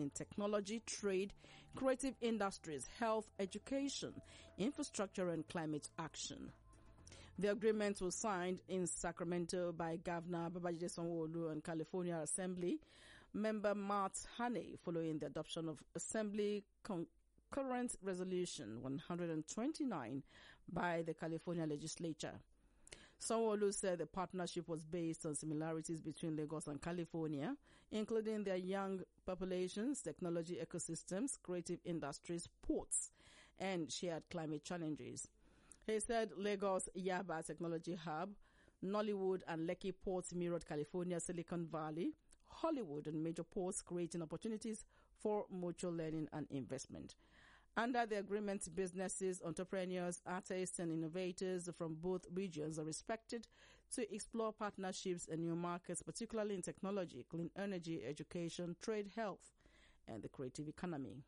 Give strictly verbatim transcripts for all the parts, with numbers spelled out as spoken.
in technology, trade, creative industries, health, education, infrastructure, and climate action. The agreement was signed in Sacramento by Governor Babajide Sanwo-Olu and California Assembly member Matt Haney following the adoption of Assembly Concurrent Resolution one hundred twenty-nine by the California legislature. Sanwo-Olu said the partnership was based on similarities between Lagos and California, including their young populations, technology ecosystems, creative industries, ports, and shared climate challenges. He said Lagos Yaba Technology Hub, Nollywood and Lekki ports mirrored California Silicon Valley, Hollywood and major ports, creating opportunities for mutual learning and investment. Under the agreement, businesses, entrepreneurs, artists and innovators from both regions are expected to explore partnerships and new markets, particularly in technology, clean energy, education, trade, health, and the creative economy.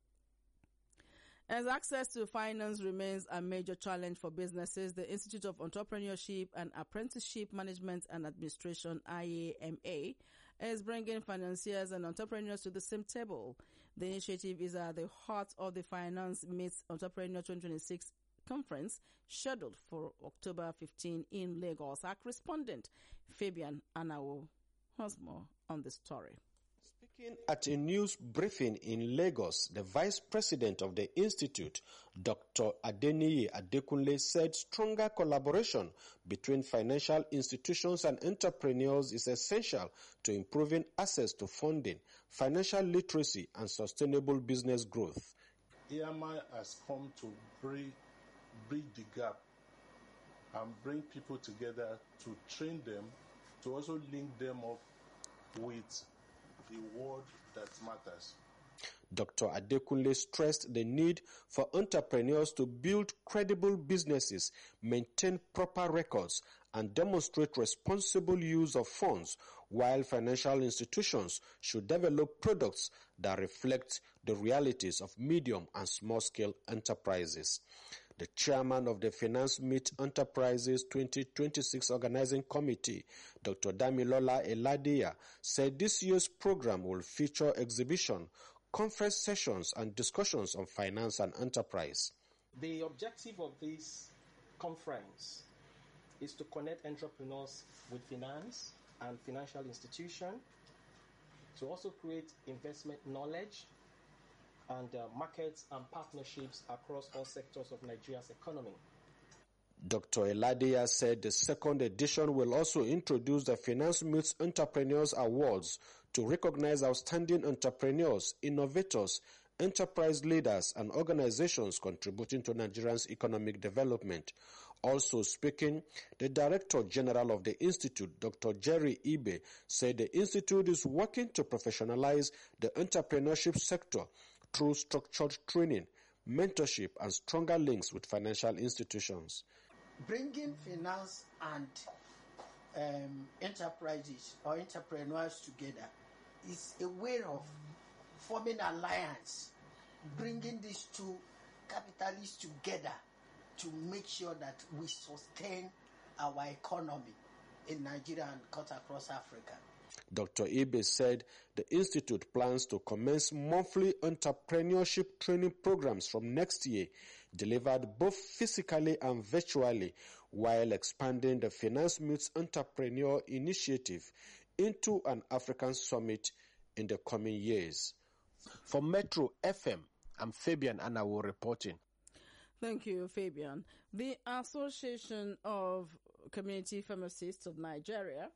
As access to finance remains a major challenge for businesses, the Institute of Entrepreneurship and Apprenticeship Management and Administration, I A M A, is bringing financiers and entrepreneurs to the same table. The initiative is at the heart of the Finance Meets Entrepreneur twenty twenty-six conference scheduled for October fifteenth in Lagos. Our correspondent, Fabian Anawo, has more on the story. Speaking at a news briefing in Lagos, the Vice President of the Institute, Doctor Adeniyi Adekunle, said stronger collaboration between financial institutions and entrepreneurs is essential to improving access to funding, financial literacy, and sustainable business growth. A M I has come to bridge, bridge the gap and bring people together to train them, to also link them up with the word that matters. Doctor Adekunle stressed the need for entrepreneurs to build credible businesses, maintain proper records, and demonstrate responsible use of funds, while financial institutions should develop products that reflect the realities of medium and small-scale enterprises. The chairman of the Finance Meet Enterprises twenty twenty-six Organizing Committee, Doctor Damilola Eladia, said this year's program will feature exhibition, conference sessions, and discussions on finance and enterprise. The objective of this conference is to connect entrepreneurs with finance and financial institutions, to also create investment knowledge and uh, markets and partnerships across all sectors of Nigeria's economy. Doctor Eladia said the second edition will also introduce the Finance Meets Entrepreneurs Awards to recognize outstanding entrepreneurs, innovators, enterprise leaders, and organizations contributing to Nigeria's economic development. Also speaking, the Director General of the Institute, Doctor Jerry Ibe, said the Institute is working to professionalize the entrepreneurship sector through structured training, mentorship, and stronger links with financial institutions. Bringing finance and um, enterprises or entrepreneurs together is a way of forming alliance, bringing these two capitalists together to make sure that we sustain our economy in Nigeria and cut across Africa. Doctor Ibe said the Institute plans to commence monthly entrepreneurship training programs from next year, delivered both physically and virtually, while expanding the Finance Meets Entrepreneur Initiative into an African summit in the coming years. For Metro F M, I'm Fabian Anawo reporting. Thank you, Fabian. The Association of Community Pharmacists of Nigeria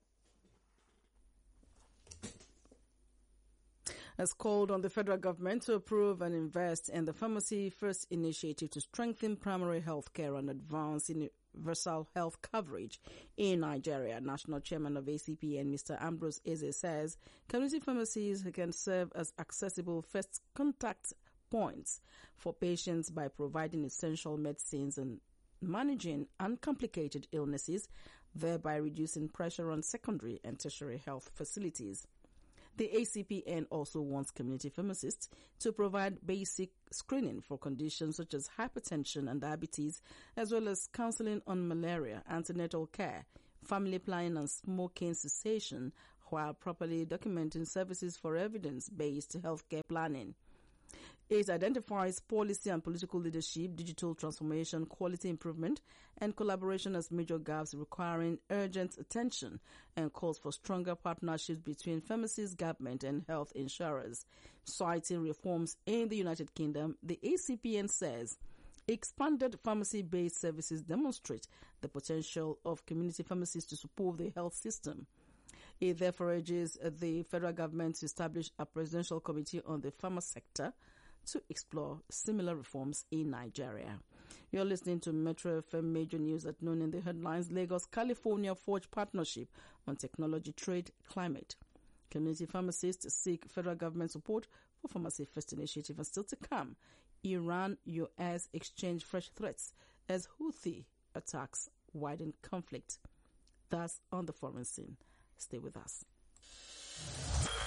has called on the federal government to approve and invest in the Pharmacy First initiative to strengthen primary health care and advance universal health coverage in Nigeria. National Chairman of A C P N, Mister Ambrose Eze, says community pharmacies can serve as accessible first contact points for patients by providing essential medicines and managing uncomplicated illnesses, thereby reducing pressure on secondary and tertiary health facilities. The A C P N also wants community pharmacists to provide basic screening for conditions such as hypertension and diabetes, as well as counseling on malaria, antenatal care, family planning and smoking cessation, while properly documenting services for evidence-based healthcare planning. It identifies policy and political leadership, digital transformation, quality improvement, and collaboration as major gaps requiring urgent attention, and calls for stronger partnerships between pharmacies, government, and health insurers. Citing reforms in the United Kingdom, the A C P N says expanded pharmacy-based services demonstrate the potential of community pharmacies to support the health system. It therefore urges the federal government to establish a presidential committee on the pharma sector to explore similar reforms in Nigeria. You're listening to Metro F M Major News at noon. In the headlines: Lagos, California forge partnership on technology, trade, climate. Community pharmacists seek federal government support for Pharmacy First initiative. And still to come, Iran U S exchange fresh threats as Houthi attacks widen conflict. That's on the foreign scene. Stay with us.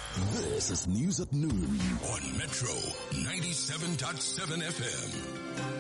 This is News at Noon on Metro ninety-seven point seven F M.